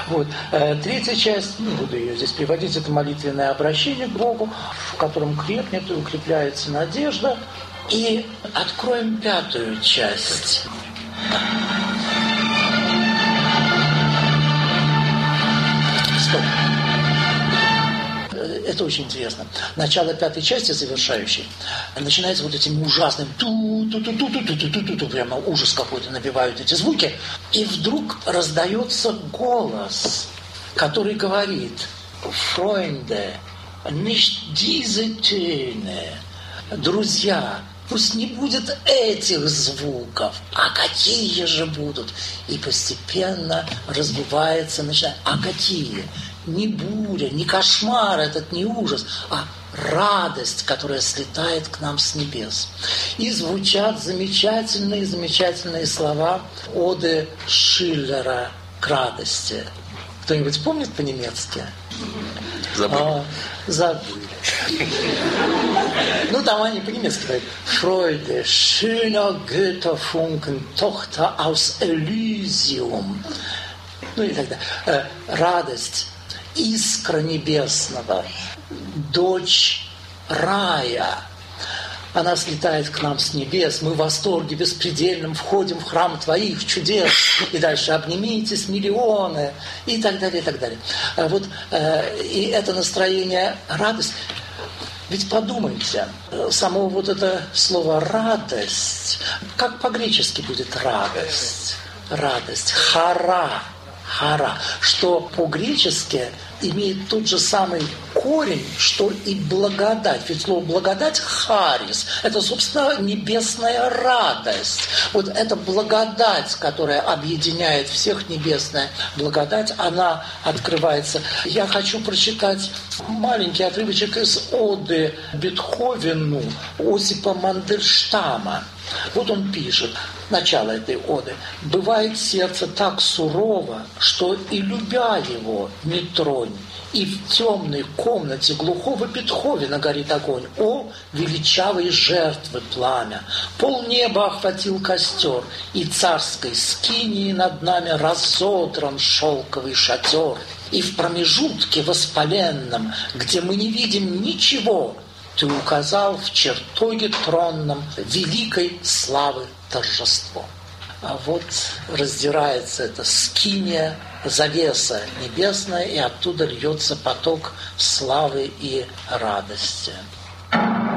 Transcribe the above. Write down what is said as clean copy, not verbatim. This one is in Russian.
Вот. Третья часть, не буду ее здесь приводить, это молитвенное обращение к Богу, в котором крепнет и укрепляется надежда. И откроем пятую часть. Стоп. Это очень интересно. Начало пятой части, завершающей, начинается вот этим ужасным ту-ту-ту-ту-ту-ту-ту-ту, прямо ужас какой-то набивают эти звуки, и вдруг раздается голос, который говорит: «Freunde, nicht diese Töne». Друзья, пусть не будет этих звуков, а какие же будут? И постепенно разбивается, начинает. А какие? Не буря, не кошмар этот, не ужас, а радость, которая слетает к нам с небес. И звучат замечательные слова оды Шиллера к радости. Кто-нибудь помнит по-немецки? Забыли. Забыли. Ну, там они по-немецки говорят: «Freude, schöner Götterfunken, Tochter aus Elysium». Ну и так далее. Радость, искра небесного, дочь рая. Она слетает к нам с небес, мы в восторге беспредельном входим в храм Твоих чудес, и дальше обнимитесь миллионы, и так далее, и так далее. Вот, и это настроение радость. Ведь подумайте, само вот это слово «радость», как по-гречески будет радость? Радость, хара, что по-гречески имеет тот же самый корень, что и благодать. Ведь слово благодать, харис, это, собственно, небесная радость. Вот эта благодать, которая объединяет всех, небесная благодать, она открывается. Я хочу прочитать маленький отрывочек из оды Бетховену Осипа Мандельштама. Вот он пишет, начало этой оды: «Бывает сердце так сурово, что и любя его не тронь, и в темной комнате глухого Бетховена горит огонь. О, величавые жертвы пламя! Полнеба охватил костер, и царской скинии над нами разодран шелковый шатер. И в промежутке воспаленном, где мы не видим ничего, Ты указал в чертоге тронном великой славы торжество». А вот раздирается эта скиния, завеса небесная, и оттуда льется поток славы и радости.